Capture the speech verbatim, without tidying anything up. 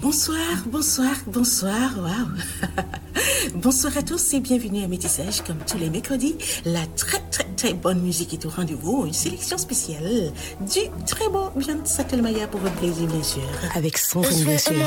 Bonsoir, bonsoir, bonsoir, waouh. Bonsoir à tous et bienvenue à Métissage comme tous les mercredis. La très très très bonne musique est au rendez-vous, une sélection spéciale du très bon John Sattelmaya pour votre plaisir bien sûr. Avec son bien sûr.